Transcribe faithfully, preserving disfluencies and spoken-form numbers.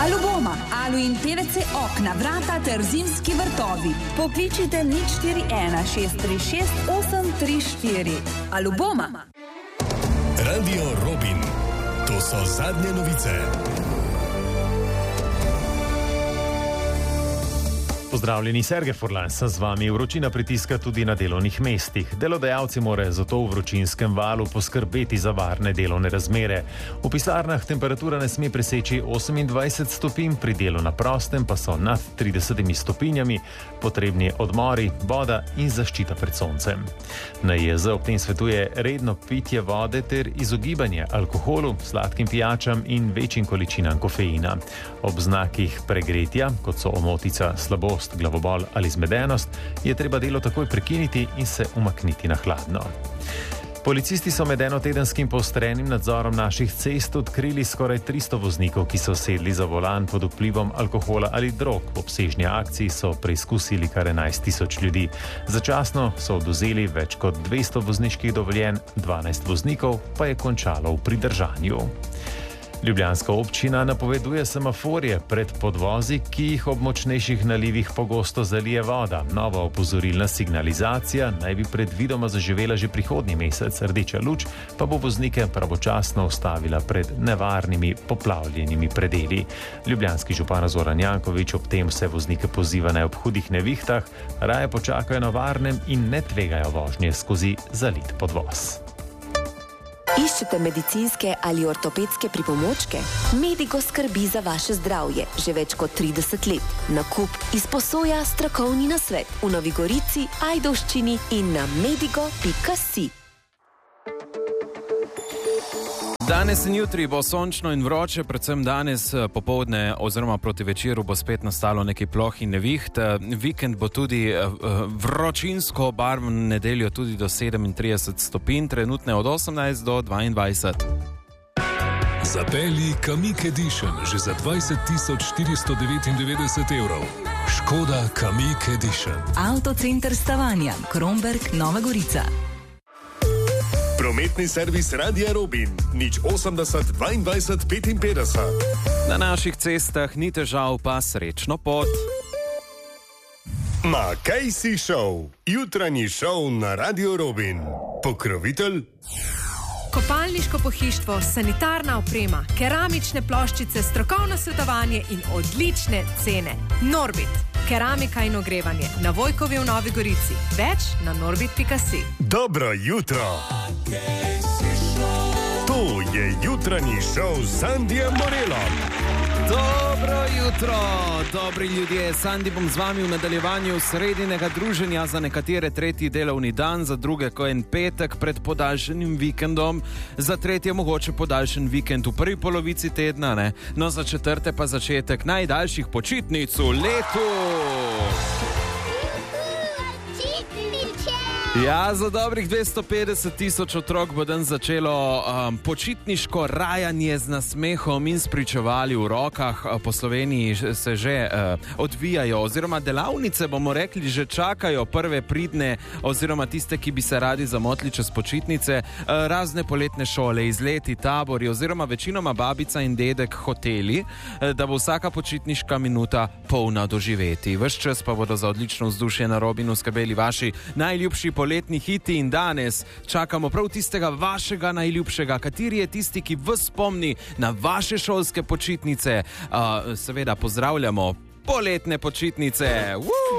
Aluboma, Alu in P V C okna, vrata ter zimski vrtovi. Pokličite nič štiri ena šest tri šest osem tri štiri. Aluboma. Radio Robin. To so zadnje novice. Pozdravljeni, Sergej Furlan sem z vami. Vročina pritiska tudi na delovnih mestih. Delodajalci morajo zato v vročinskem valu poskrbeti za varne delovne razmere. V pisarnah temperatura ne sme preseči osemindvajset stopinj, pri delu na prostem pa so nad tridesetimi stopinjami, potrebni odmori, voda in zaščita pred soncem. N I J Z ob tem svetuje redno pitje vode ter izogibanje alkoholu, sladkim pijačam in večjim količinam kofeina. Ob znakih pregretja, kot so omotica, slabost, glavobol ali zmedenost, je treba delo takoj prekiniti in se umakniti na hladno. Policisti so med enotedenskim poostrenim nadzorom naših cest odkrili skoraj tristo voznikov, ki so sedli za volan pod vplivom alkohola ali drog. V obsežni akciji so preizkusili kar enajst tisoč ljudi. Začasno so odvzeli več kot dvesto vozniških dovoljenj, dvanajst voznikov pa je končalo v pridržanju. Ljubljanska občina napoveduje semaforje pred podvozi, ki jih ob močnejših nalivih pogosto zalije voda. Nova opozorilna signalizacija naj bi predvidoma zaživela že prihodnji mesec. Rdeča luč pa bo voznike pravočasno ustavila pred nevarnimi poplavljenimi predeli. Ljubljanski župan Zoran Janković ob tem vse voznike poziva, naj ob hudih nevihtah raje počakajo na varnem in ne tvegajo vožnje skozi zalit podvoz. Iščete medicinske ali ortopedske pripomočke? Medigo skrbi za vaše zdravje že več kot trideset let. Nakup, izposoja, strokovni nasvet v Novi Gorici, Ajdovščini in na medigo pika si. Danes in jutri bo sončno in vroče, predvsem danes popoldne oziroma proti večeru bo spet nastalo nekaj ploh in neviht. Vikend bo tudi vročinsko obarvan, nedeljo tudi do sedemintrideset stopinj, trenutne od osemnajst do dvaindvajset. Zapelji Kamiq Edition že za dvajset tisoč štiristo devetindevetdeset evrov. Škoda Kamiq Edition. Avtocenter Stavanja, Kromberk, Nova Gorica. Prometni servis Radia Robin, nič osemdeset dvaindvajset petinpetdeset. Na naših cestah ni težav, pa srečno pot. Ma kaj si šov? Jutranji šov na Radio Robin. Pokrovitelj? Kopalniško pohištvo, sanitarna oprema, keramične ploščice, strokovno svetovanje in odlične cene. Norbit, keramika in ogrevanje, na Vojkovi v Novi Gorici. Več na norbit pika si. Dobro jutro! To je jutranji šov s Sandijem Morelom. Dobro jutro, dobri ljudje. Sandi bom z vami v nadaljevanju sredinega druženja, za nekatere tretji delovni dan, za druge ko en petek pred podaljšanim vikendom, za tretje mogoče podaljšen vikend v prvi polovici tedna, ne? No, za četrte pa začetek najdaljših počitnic v letu. Ja, za dobrih dvesto petdeset tisoč otrok bo dan začelo um, počitniško rajanje z nasmehom in spričevali v rokah. Po Sloveniji se že uh, odvijajo, oziroma delavnice, bomo rekli, že čakajo prve pridne, oziroma tiste, ki bi se radi zamotli čez počitnice, uh, razne poletne šole, izleti, tabori, oziroma večinoma babica in dedek hoteli, uh, da bo vsaka počitniška minuta polna doživeti. Ves čas pa bodo za odlično vzdušje na Robinu skrbeli vaši najljubši poletni hiti in danes čakamo prav tistega vašega najljubšega, kateri je tisti, ki vas spomni na vaše šolske počitnice. Uh, seveda pozdravljamo poletne počitnice. Woo!